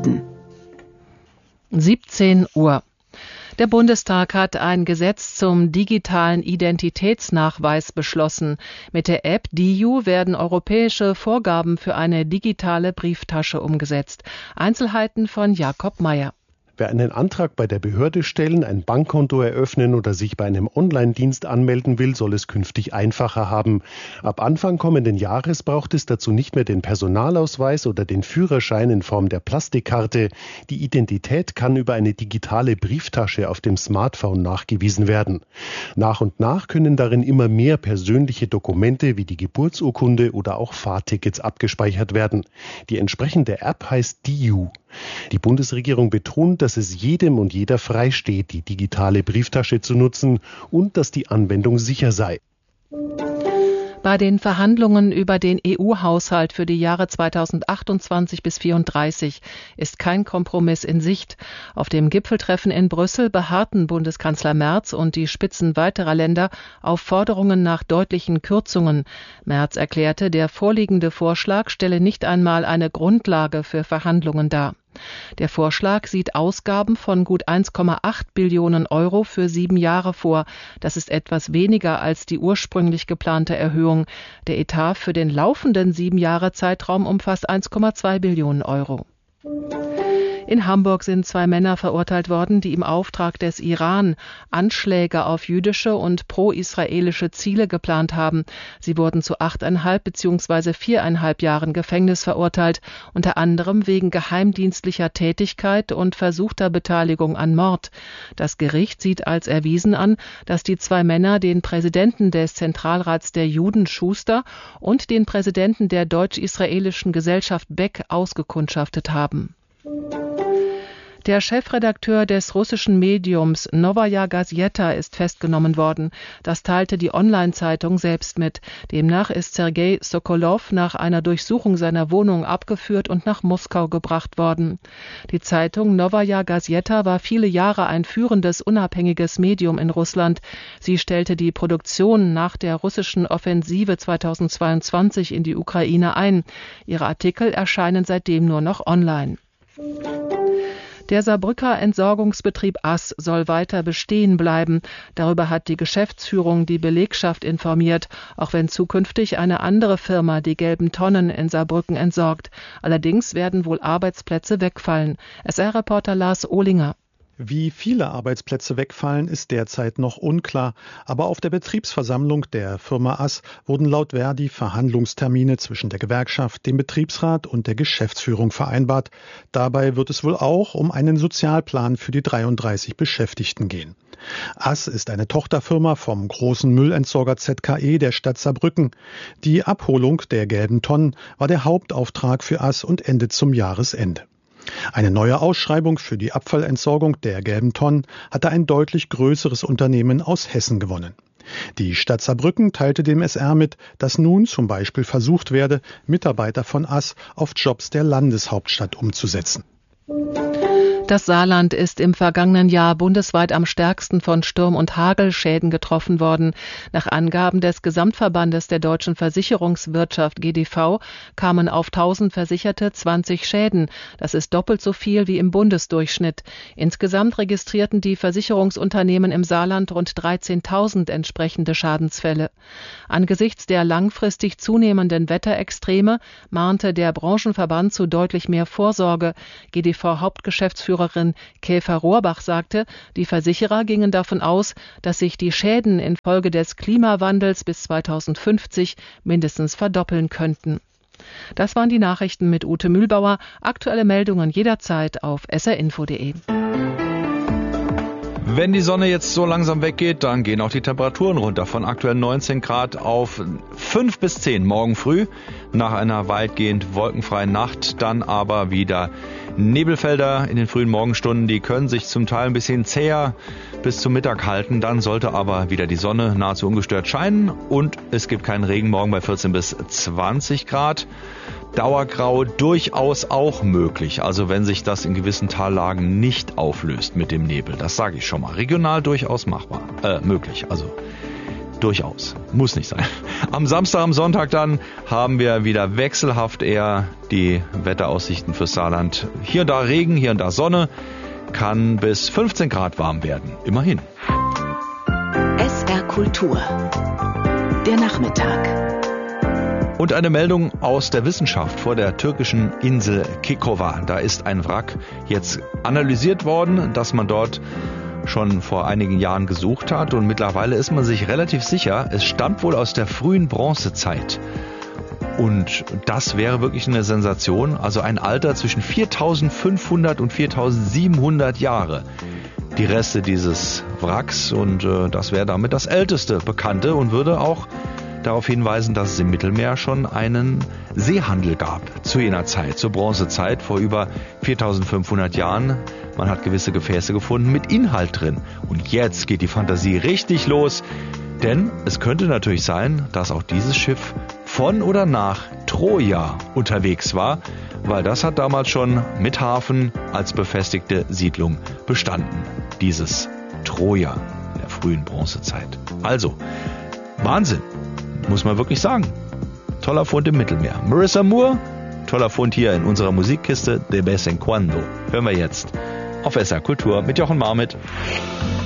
Nachrichten. 17 Uhr. Der Bundestag hat ein Gesetz zum digitalen Identitätsnachweis beschlossen. Mit der App DIU werden europäische Vorgaben für eine digitale Brieftasche umgesetzt. Einzelheiten von Jakob Meyer. Wer einen Antrag bei der Behörde stellen, ein Bankkonto eröffnen oder sich bei einem Online-Dienst anmelden will, soll es künftig einfacher haben. Ab Anfang kommenden Jahres braucht es dazu nicht mehr den Personalausweis oder den Führerschein in Form der Plastikkarte. Die Identität kann über eine digitale Brieftasche auf dem Smartphone nachgewiesen werden. Nach und nach können darin immer mehr persönliche Dokumente wie die Geburtsurkunde oder auch Fahrtickets abgespeichert werden. Die entsprechende App heißt DIU. Die Bundesregierung betont, dass es jedem und jeder frei steht, die digitale Brieftasche zu nutzen und dass die Anwendung sicher sei. Bei den Verhandlungen über den EU-Haushalt für die Jahre 2028 bis 2034 ist kein Kompromiss in Sicht. Auf dem Gipfeltreffen in Brüssel beharrten Bundeskanzler Merz und die Spitzen weiterer Länder auf Forderungen nach deutlichen Kürzungen. Merz erklärte, der vorliegende Vorschlag stelle nicht einmal eine Grundlage für Verhandlungen dar. Der Vorschlag sieht Ausgaben von gut 1,8 Billionen Euro für 7 Jahre vor. Das ist etwas weniger als die ursprünglich geplante Erhöhung. Der Etat für den laufenden 7-Jahre-Zeitraum umfasst 1,2 Billionen Euro. In Hamburg sind 2 Männer verurteilt worden, die im Auftrag des Iran Anschläge auf jüdische und pro-israelische Ziele geplant haben. Sie wurden zu 8,5 bzw. 4,5 Jahren Gefängnis verurteilt, unter anderem wegen geheimdienstlicher Tätigkeit und versuchter Beteiligung an Mord. Das Gericht sieht als erwiesen an, dass die 2 Männer den Präsidenten des Zentralrats der Juden Schuster und den Präsidenten der deutsch-israelischen Gesellschaft Beck ausgekundschaftet haben. Der Chefredakteur des russischen Mediums Novaya Gazeta ist festgenommen worden. Das teilte die Online-Zeitung selbst mit. Demnach ist Sergei Sokolow nach einer Durchsuchung seiner Wohnung abgeführt und nach Moskau gebracht worden. Die Zeitung Novaya Gazeta war viele Jahre ein führendes, unabhängiges Medium in Russland. Sie stellte die Produktion nach der russischen Offensive 2022 in die Ukraine ein. Ihre Artikel erscheinen seitdem nur noch online. Der Saarbrücker Entsorgungsbetrieb Ass soll weiter bestehen bleiben. Darüber hat die Geschäftsführung die Belegschaft informiert, auch wenn zukünftig eine andere Firma die gelben Tonnen in Saarbrücken entsorgt. Allerdings werden wohl Arbeitsplätze wegfallen. SR-Reporter Lars Ohlinger. Wie viele Arbeitsplätze wegfallen, ist derzeit noch unklar. Aber auf der Betriebsversammlung der Firma Ass wurden laut Verdi Verhandlungstermine zwischen der Gewerkschaft, dem Betriebsrat und der Geschäftsführung vereinbart. Dabei wird es wohl auch um einen Sozialplan für die 33 Beschäftigten gehen. Ass ist eine Tochterfirma vom großen Müllentsorger ZKE der Stadt Saarbrücken. Die Abholung der gelben Tonnen war der Hauptauftrag für Ass und endet zum Jahresende. Eine neue Ausschreibung für die Abfallentsorgung der gelben Tonnen hatte ein deutlich größeres Unternehmen aus Hessen gewonnen. Die Stadt Saarbrücken teilte dem SR mit, dass nun zum Beispiel versucht werde, Mitarbeiter von Ass auf Jobs der Landeshauptstadt umzusetzen. Das Saarland ist im vergangenen Jahr bundesweit am stärksten von Sturm- und Hagelschäden getroffen worden. Nach Angaben des Gesamtverbandes der deutschen Versicherungswirtschaft GDV kamen auf 1000 Versicherte 20 Schäden. Das ist doppelt so viel wie im Bundesdurchschnitt. Insgesamt registrierten die Versicherungsunternehmen im Saarland rund 13.000 entsprechende Schadensfälle. Angesichts der langfristig zunehmenden Wetterextreme mahnte der Branchenverband zu deutlich mehr Vorsorge. GDV-Hauptgeschäftsführer Käfer Rohrbach sagte, die Versicherer gingen davon aus, dass sich die Schäden infolge des Klimawandels bis 2050 mindestens verdoppeln könnten. Das waren die Nachrichten mit Ute Mühlbauer. Aktuelle Meldungen jederzeit auf srinfo.de. Wenn die Sonne jetzt so langsam weggeht, dann gehen auch die Temperaturen runter. Von aktuell 19 Grad auf 5 bis 10 morgen früh. Nach einer weitgehend wolkenfreien Nacht dann aber wieder Nebelfelder in den frühen Morgenstunden. Die können sich zum Teil ein bisschen zäher bis zum Mittag halten. Dann sollte aber wieder die Sonne nahezu ungestört scheinen. Und es gibt keinen Regen morgen bei 14 bis 20 Grad. Dauergrau durchaus auch möglich, also wenn sich das in gewissen Tallagen nicht auflöst mit dem Nebel, das sage ich schon mal, regional durchaus möglich, also durchaus. Muss nicht sein. Am Samstag, am Sonntag dann haben wir wieder wechselhaft eher die Wetteraussichten fürs Saarland. Hier und da Regen, hier und da Sonne. Kann bis 15 Grad warm werden. Immerhin. SR Kultur. Der Nachmittag. Und eine Meldung aus der Wissenschaft vor der türkischen Insel Kekova. Da ist ein Wrack jetzt analysiert worden, das man dort schon vor einigen Jahren gesucht hat. Und mittlerweile ist man sich relativ sicher, es stammt wohl aus der frühen Bronzezeit. Und das wäre wirklich eine Sensation. Also ein Alter zwischen 4500 und 4700 Jahre. Die Reste dieses Wracks, und das wäre damit das älteste Bekannte und würde auch darauf hinweisen, dass es im Mittelmeer schon einen Seehandel gab zu jener Zeit, zur Bronzezeit, vor über 4500 Jahren. Man hat gewisse Gefäße gefunden mit Inhalt drin. Und jetzt geht die Fantasie richtig los, denn es könnte natürlich sein, dass auch dieses Schiff von oder nach Troja unterwegs war, weil das hat damals schon mit Hafen als befestigte Siedlung bestanden. Dieses Troja in der frühen Bronzezeit. Also, Wahnsinn, muss man wirklich sagen. Toller Fund im Mittelmeer. Marissa Moore, toller Fund hier in unserer Musikkiste De vez en cuando. Hören wir jetzt auf SR Kultur mit Jochen Marmit.